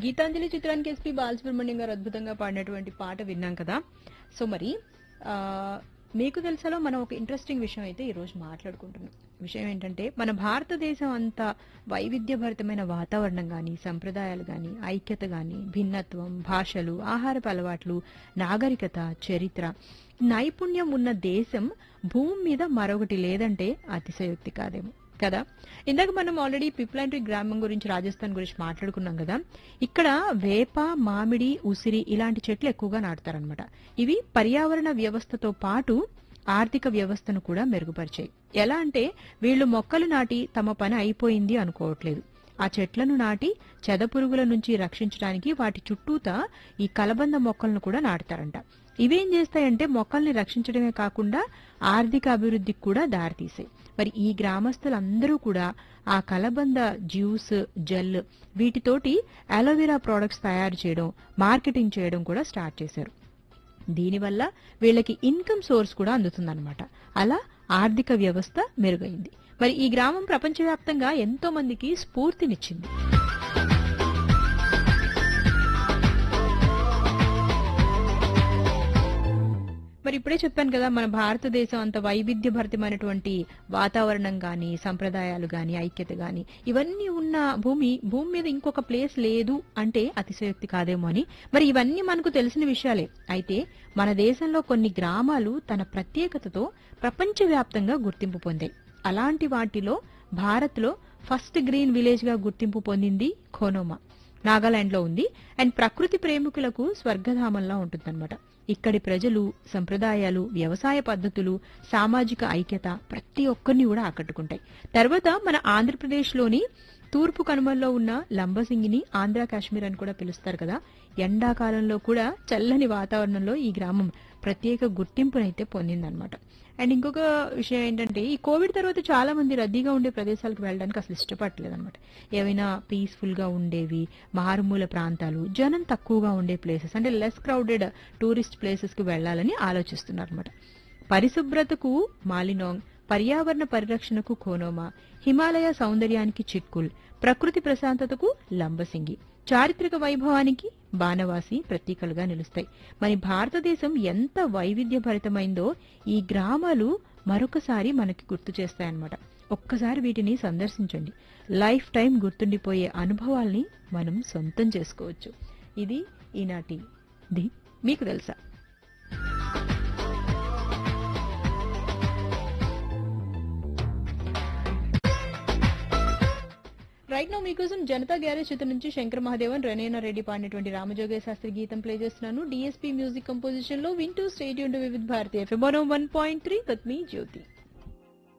గీతాంజలి చిత్రానికి ఎస్పి బాలసుబ్రహ్మణ్యం గారు అద్భుతంగా పాడినటువంటి పాట విన్నాం కదా. సో మరి ఆ, మీకు తెలుసాలో మనం ఒక ఇంట్రెస్టింగ్ విషయం అయితే ఈ రోజు మాట్లాడుకుంటున్నాం. విషయం ఏంటంటే మన భారతదేశం అంతా వైవిధ్యభరితమైన వాతావరణం గాని, సంప్రదాయాలు గాని, ఐక్యత గాని, భిన్నత్వం, భాషలు, ఆహారపు అలవాట్లు, నాగరికత, చరిత్ర, నైపుణ్యం ఉన్న దేశం భూమి మీద మరొకటి లేదంటే అతిశయోక్తి కాదేమో కదా. ఇందాక మనం ఆల్రెడీ పిప్లాంటి గ్రామం గురించి, రాజస్థాన్ గురించి మాట్లాడుకున్నాం కదా. ఇక్కడ వేప, మామిడి, ఉసిరి ఇలాంటి చెట్లు ఎక్కువగా నాటుతారనమాట. ఇవి పర్యావరణ వ్యవస్థతో పాటు ఆర్థిక వ్యవస్థను కూడా మెరుగుపరిచాయి. ఎలా అంటే వీళ్ళు మొక్కలు నాటి తమ పని అయిపోయింది అనుకోవట్లేదు. ఆ చెట్లను నాటి చెదపురుగుల నుంచి రక్షించడానికి వాటి చుట్టూతా ఈ కలబంద మొక్కలను కూడా నాటుతారంట. ఇవేం చేస్తాయంటే మొక్కల్ని రక్షించడమే కాకుండా ఆర్థిక అభివృద్ధికి కూడా దారితీసాయి. మరి ఈ గ్రామస్తులందరూ కూడా ఆ కలబంద జ్యూస్, జెల్ వీటితోటి అలోవెరా ప్రోడక్ట్స్ తయారు చేయడం, మార్కెటింగ్ చేయడం కూడా స్టార్ట్ చేశారు. దీనివల్ల వీళ్ళకి ఇన్కమ్ సోర్స్ కూడా అందుతుందన్నమాట. అలా ఆర్థిక వ్యవస్థ మెరుగైంది. మరి ఈ గ్రామం ప్రపంచవ్యాప్తంగా ఎంతో మందికి స్ఫూర్తినిచ్చింది. మరి ఇప్పుడే చెప్పాను కదా, మన భారతదేశం అంత వైవిధ్యభరితమైనటువంటి వాతావరణం గాని, సంప్రదాయాలు గాని, ఐక్యత గాని ఇవన్నీ ఉన్న భూమి మీద ఇంకొక ప్లేస్ లేదు అంటే అతిశయోక్తి కాదేమో అని. మరి ఇవన్నీ మనకు తెలిసిన విషయాలే. అయితే మన దేశంలో కొన్ని గ్రామాలు తన ప్రత్యేకతతో ప్రపంచవ్యాప్తంగా గుర్తింపు పొందాయి. అలాంటి వాటిలో భారత్ లో ఫస్ట్ గ్రీన్ విలేజ్ గా గుర్తింపు పొందింది ఖోనోమా. నాగాలాండ్ లో ఉంది. అండ్ ప్రకృతి ప్రేమికులకు స్వర్గధామంలా ఉంటుందన్నమాట. ఇక్కడి ప్రజలు, సంప్రదాయాలు, వ్యవసాయ పద్ధతులు, సామాజిక ఐక్యత ప్రతి ఒక్కరిని కూడా ఆకట్టుకుంటాయి. తర్వాత మన ఆంధ్రప్రదేశ్ లోని తూర్పు కనుమల్లో ఉన్న లంబసింగిని ఆంధ్ర కాశ్మీర్ అని కూడా పిలుస్తారు కదా. ఎండాకాలంలో కూడా చల్లని వాతావరణంలో ఈ గ్రామం ప్రత్యేక గుర్తింపునైతే పొందిందనమాట. అండ్ ఇంకొక విషయం ఏంటంటే ఈ కోవిడ్ తర్వాత చాలా మంది రద్దీగా ఉండే ప్రదేశాలకు వెళ్ళడానికి అసలు ఇష్టపడలేదు అనమాట. ఏవైనా పీస్ఫుల్ గా ఉండేవి, మారుమూల ప్రాంతాలు, జనం తక్కువగా ఉండే ప్లేసెస్ అంటే లెస్ క్రౌడెడ్ టూరిస్ట్ ప్లేసెస్ కు వెళ్లాలని ఆలోచిస్తున్నారు అనమాట. పరిశుభ్రతకు మాలినాంగ్, పర్యావరణ పరిరక్షణకు ఖోనోమా, హిమాలయ సౌందర్యానికి చిట్కుల్, ప్రకృతి ప్రశాంతతకు లంబసింగి, చారిత్రక వైభవానికి బాణవాసి ప్రతీకలుగా నిలుస్తాయి. మరి భారతదేశం ఎంత వైవిధ్యభరితమైందో ఈ గ్రామాలు మరొకసారి మనకి గుర్తు చేస్తాయన్నమాట. ఒక్కసారి వీటిని సందర్శించండి. లైఫ్ టైం గుర్తుండిపోయే అనుభవాల్ని మనం సొంతం చేసుకోవచ్చు. ఇది ఈనాటి ది మీకు తెలుసా. రైట్ నౌ మీకోసం జనతా గ్యారేజ్ చిత్రం నుంచి శంకర్ మహాదేవన్, రణేనా రెడ్డి పాడినటువంటి రామజోగయ్య శాస్త్రి గీతం ప్లే చేస్తున్నాను. డిఎస్పీ మ్యూజిక్ కంపోజిషన్ లో వింటూ స్టేడియం వివిధ Bharati FM 101.3 with me Jyothi.